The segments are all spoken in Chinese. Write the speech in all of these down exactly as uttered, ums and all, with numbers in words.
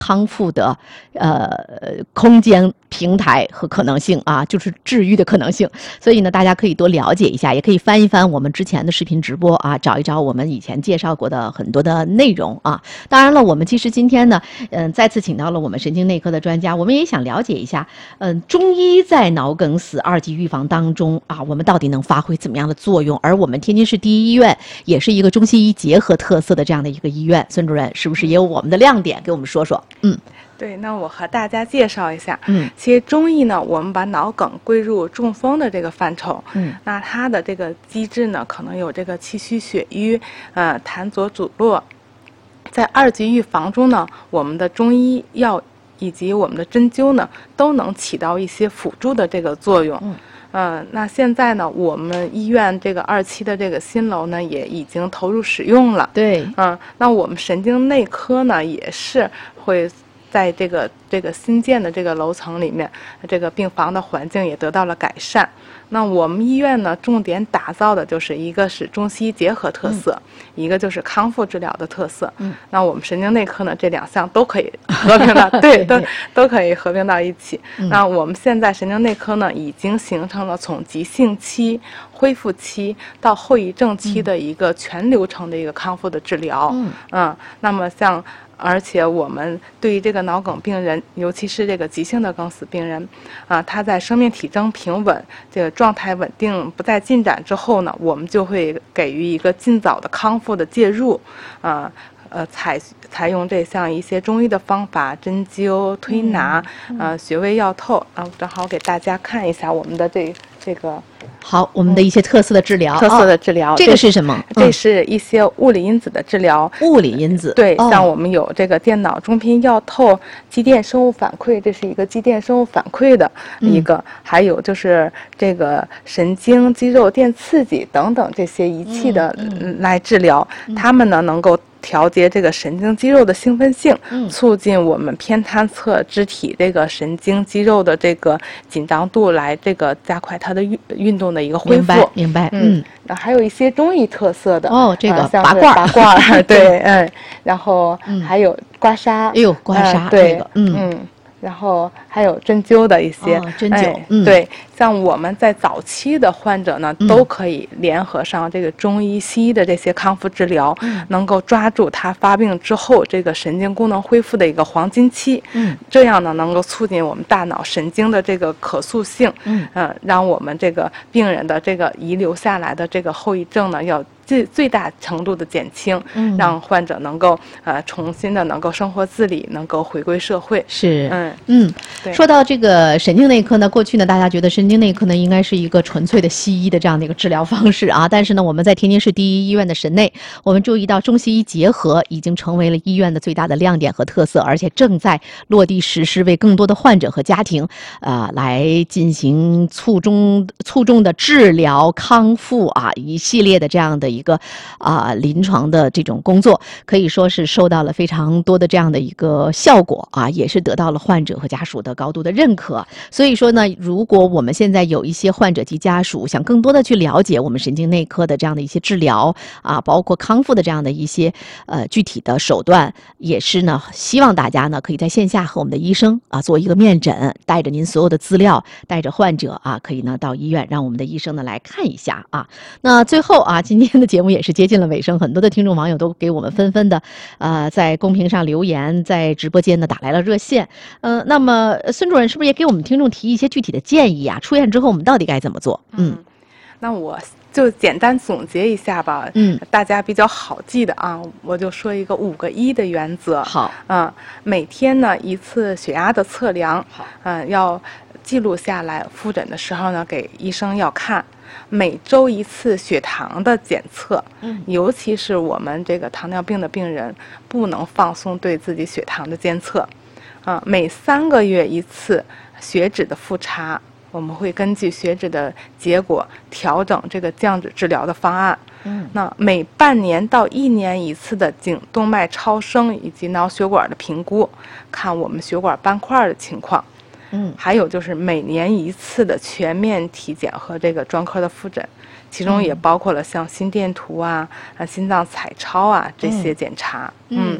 康复的呃空间平台和可能性啊，就是治愈的可能性。所以呢，大家可以多了解一下，也可以翻一翻我们之前的视频直播啊，找一找我们以前介绍过的很多的内容啊。当然了，我们其实今天呢，嗯、呃，再次请到了我们神经内科的专家，我们也想了解一下，嗯、呃，中医在脑梗死二级预防当中啊，我们到底能发挥怎么样的作用？而我们天津市第一医院也是一个中西医结合特色的这样的一个医院，孙主任是不是也有我们的亮点？给我们说说。嗯， 对，那我和大家介绍一下。 嗯， 其实中医呢，我们把脑梗归入中风的这个范畴。 嗯， 那它的这个机制呢，可能有这个气虚血瘀、呃痰浊阻络。在二级预防中呢，我们的中医药以及我们的针灸呢，都能起到一些辅助的这个作用。 嗯。 嗯，那现在呢，我们医院这个二期的这个新楼呢，也已经投入使用了。 对， 嗯，那我们神经内科呢，也是会在这个这个新建的这个楼层里面，这个病房的环境也得到了改善。那我们医院呢，重点打造的就是一个是中西医结合特色，嗯、一个就是康复治疗的特色。嗯，那我们神经内科呢，这两项都可以合并到，对，都都可以合并到一起。嗯、那我们现在神经内科呢，已经形成了从急性期、恢复期到后遗症期的一个全流程的一个康复的治疗。嗯，嗯那么像。而且我们对于这个脑梗病人，尤其是这个急性的梗死病人，啊，他在生命体征平稳、这个状态稳定、不再进展之后呢，我们就会给予一个尽早的康复的介入，啊，呃，采采用这项一些中医的方法，针灸、推拿，嗯、呃，穴位药透，啊，正好给大家看一下我们的这这个。 好，我们的一些特色的治疗， 特色的治疗， 这个是什么？ 这是一些物理因子的治疗。 物理因子， 对，像我们有这个电脑中频药透、肌电生物反馈，这是一个肌电生物反馈的一个，还有就是这个神经肌肉电刺激等等这些仪器的来治疗，它们呢能够调节这个神经肌肉的兴奋性，嗯、促进我们偏瘫侧肢体这个神经肌肉的这个紧张度，来这个加快它的运运动的一个恢复。 明白，明白。 嗯，那、嗯、还有一些中医特色的哦，这个拔罐，拔罐，对，嗯，然后还有刮痧， 哎呦，刮痧， 呃、对， 这个，嗯嗯。然后还有针灸的一些、 哦、针灸、 哎嗯，对，像我们在早期的患者呢，嗯、都可以联合上这个中医、西医的这些康复治疗，嗯、能够抓住他发病之后这个神经功能恢复的一个黄金期，嗯，这样呢能够促进我们大脑神经的这个可塑性，嗯、呃，让我们这个病人的这个遗留下来的这个后遗症呢要。最最大程度的减轻，嗯，让患者能够呃重新的能够生活自理，能够回归社会。 是，嗯嗯。说到这个神经内科呢，过去呢大家觉得神经内科呢应该是一个纯粹的西医的这样的一个治疗方式啊，但是呢我们在天津市第一医院的神内，我们注意到中西医结合已经成为了医院的最大的亮点和特色，而且正在落地实施，为更多的患者和家庭啊、呃、来进行促中促重的治疗康复啊一系列的这样的一个。一个啊、呃、临床的这种工作可以说是受到了非常多的这样的一个效果啊，也是得到了患者和家属的高度的认可。所以说呢，如果我们现在有一些患者及家属想更多的去了解我们神经内科的这样的一些治疗啊，包括康复的这样的一些呃具体的手段，也是呢希望大家呢可以在线下和我们的医生啊做一个面诊，带着您所有的资料，带着患者啊可以呢到医院让我们的医生呢来看一下啊。那最后啊，今天的节目也是接近了尾声，很多的听众网友都给我们纷纷的呃在公屏上留言，在直播间呢打来了热线。呃那么孙主任是不是也给我们听众提一些具体的建议啊？出院之后我们到底该怎么做？嗯， 嗯那我就简单总结一下吧，嗯，大家比较好记的啊，我就说一个五个一的原则。 好， 嗯，每天呢一次血压的测量，好，嗯，要记录下来，复诊的时候呢给医生要看。每周一次血糖的检测，嗯，尤其是我们这个糖尿病的病人，不能放松对自己血糖的监测，啊，每三个月一次血脂的复查，我们会根据血脂的结果调整这个降脂治疗的方案。嗯，那每半年到一年一次的颈动脉超声以及脑血管的评估，看我们血管斑块的情况。嗯，还有就是每年一次的全面体检和这个专科的复诊，其中也包括了像心电图啊、啊心脏彩超啊这些检查。嗯。嗯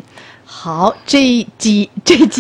好，这几这几。